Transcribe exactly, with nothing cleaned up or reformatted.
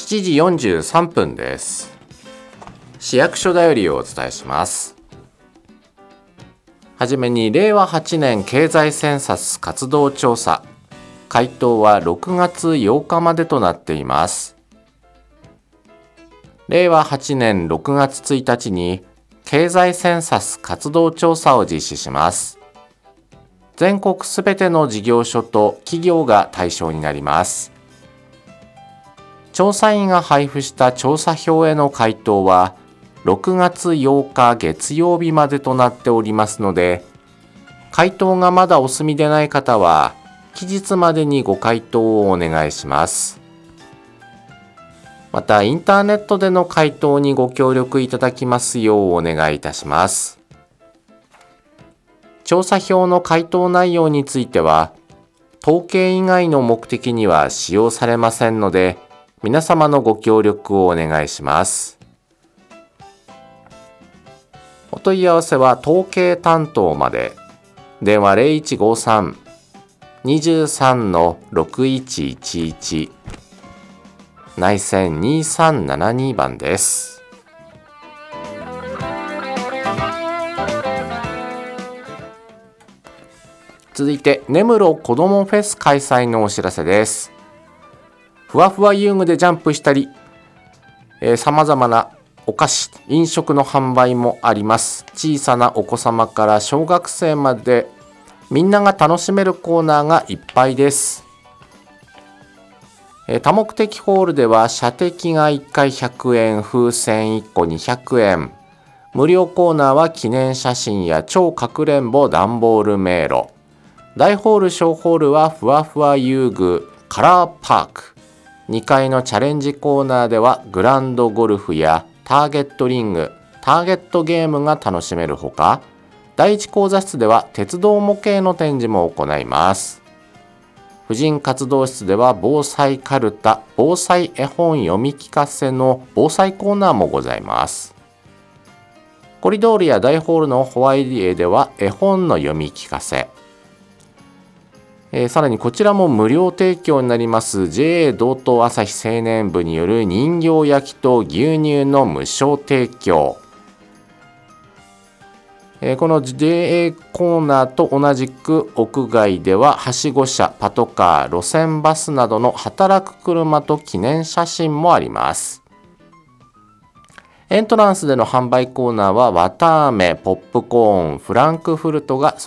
しちじよんじゅうさんぷんです。市役所だよりをお伝えします。はじめにれいわはちねん経済センサス活動調査、回答はろくがつようかまでとなっています。れいわはちねんろくがつついたちに経済センサス活動調査を実施します。全国すべての事業所と企業が対象になります。調査員が配布した調査票への回答はろくがつようか月曜日までとなっておりますので、回答がまだお済みでない方は期日までにご回答をお願いします。またインターネットでの回答にご協力いただきますようお願いいたします。調査票の回答内容については統計以外の目的には使用されませんので、皆様のご協力をお願いします。お問い合わせは統計担当まで。電話 ゼロいちごさん にさん ろくいちいちいち 内線にさんななにばんです。続いて根室こどもフェス開催のお知らせです。ふわふわ遊具でジャンプしたり、さまざまなお菓子、飲食の販売もあります。小さなお子様から小学生までみんなが楽しめるコーナーがいっぱいです。多目的ホールでは射的がいっかいひゃくえん、風船いっこにひゃくえん、無料コーナーは記念写真や超かくれんぼ段ボール迷路、大ホール小ホールはふわふわ遊具カラーパーク、にかいのチャレンジコーナーではグランドゴルフやターゲットリング、ターゲットゲームが楽しめるほか、だいいち講座室では鉄道模型の展示も行います。婦人活動室では防災カルタ、防災絵本読み聞かせの防災コーナーもございます。コリドールや大ホールのホワイエでは絵本の読み聞かせ、えー、さらにこちらも無料提供になります ジェーエー 道東朝日青年部による人形焼きと牛乳の無償提供、えー、この ジェーエー コーナーと同じく屋外でははしご車、パトカー、路線バスなどの働く車と記念写真もあります。エントランスでの販売コーナーはわたあめ、ポップコーン、フランクフルトが